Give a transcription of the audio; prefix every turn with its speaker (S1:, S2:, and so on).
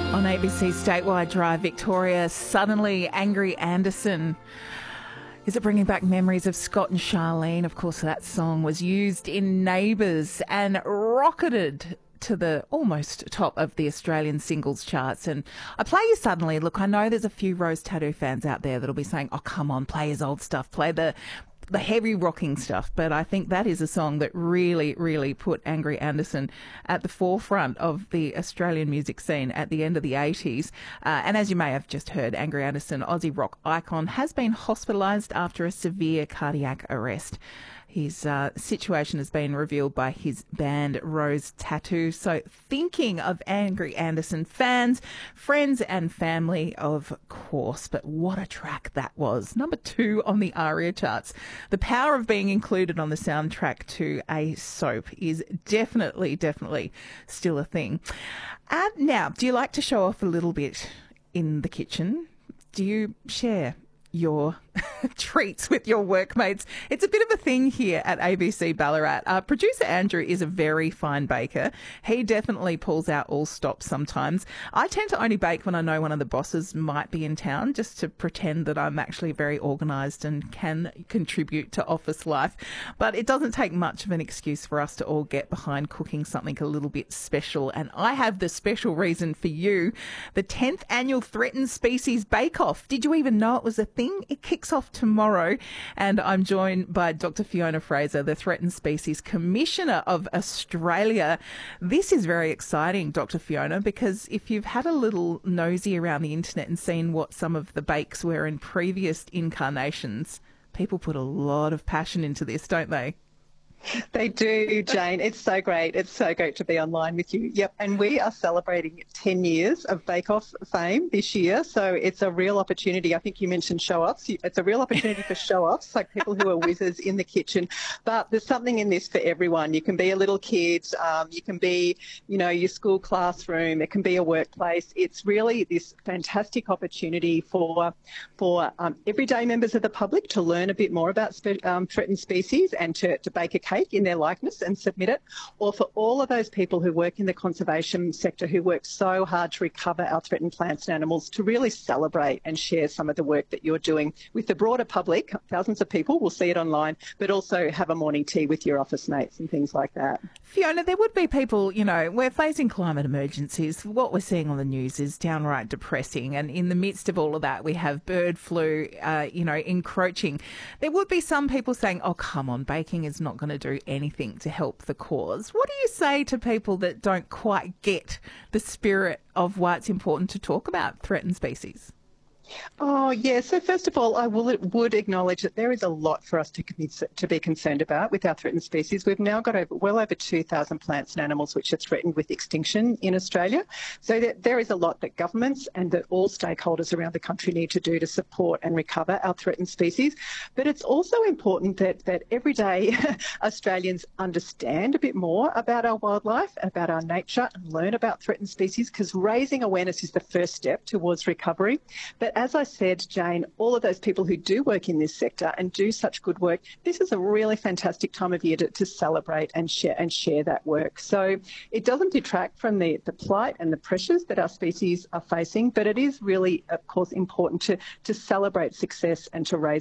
S1: On ABC Statewide Drive, Victoria, suddenly Angry Anderson. Is it bringing back memories of Scott and Charlene? Of course, that song was used in Neighbours and rocketed to the almost top of the Australian singles charts. And I play you Suddenly. Look, I know there's a few Rose Tattoo fans out there that'll be saying, oh, come on, play his old stuff, play the heavy rocking stuff, but I think that is a song that really, really put Angry Anderson at the forefront of the Australian music scene at the end of the 80s. And as you may have just heard, Angry Anderson, Aussie rock icon, has been hospitalised after a severe cardiac arrest. His situation has been revealed by his band Rose Tattoo. So thinking of Angry Anderson fans, friends and family, of course. But what a track that was. Number 2 on the ARIA charts. The power of being included on the soundtrack to a soap is definitely still a thing. Now, do you like to show off a little bit in the kitchen? Do you share your treats with your workmates? It's a bit of a thing here at ABC Ballarat. Producer Andrew is a very fine baker. He definitely pulls out all stops sometimes. I tend to only bake when I know one of the bosses might be in town, just to pretend that I'm actually very organised and can contribute to office life. But it doesn't take much of an excuse for us to all get behind cooking something a little bit special. And I have the special reason for you. The 10th annual Threatened Species Bake Off. Did you even know it was a thing? It kicks off tomorrow, and I'm joined by Dr. Fiona Fraser, the Threatened Species Commissioner of Australia. This is very exciting, Dr. Fiona, because if you've had a little nosy around the internet and seen what some of the bakes were in previous incarnations, people put a lot of passion into this, don't they?
S2: They do, Jane. It's so great. It's so great to be online with you. Yep. And we are celebrating 10 years of Bake Off fame this year. So it's a real opportunity. I think you mentioned show-offs. It's a real opportunity for show-offs, like people who are whizzes in the kitchen. But there's something in this for everyone. You can be a little kid. You can be, your school classroom. It can be a workplace. It's really this fantastic opportunity for everyday members of the public to learn a bit more about threatened species and to bake a cake in their likeness and submit it, or for all of those people who work in the conservation sector who work so hard to recover our threatened plants and animals, to really celebrate and share some of the work that you're doing with the broader public. Thousands of people will see it online, but also have a morning tea with your office mates and things like that.
S1: Fiona, there would be people, we're facing climate emergencies. What we're seeing on the news is downright depressing. And in the midst of all of that, we have bird flu, encroaching. There would be some people saying, oh, come on, baking is not going to do anything to help the cause. What do you say to people that don't quite get the spirit of why it's important to talk about threatened species?
S2: Oh, yeah. So first of all, I would acknowledge that there is a lot for us to be concerned about with our threatened species. We've now got well over 2,000 plants and animals which are threatened with extinction in Australia. So there is a lot that governments and that all stakeholders around the country need to do to support and recover our threatened species. But it's also important that everyday Australians understand a bit more about our wildlife, about our nature, and learn about threatened species, because raising awareness is the first step towards recovery. But as I said, Jane, all of those people who do work in this sector and do such good work, this is a really fantastic time of year to celebrate and share that work. So it doesn't detract from the plight and the pressures that our species are facing, but it is really, of course, important to celebrate success and to raise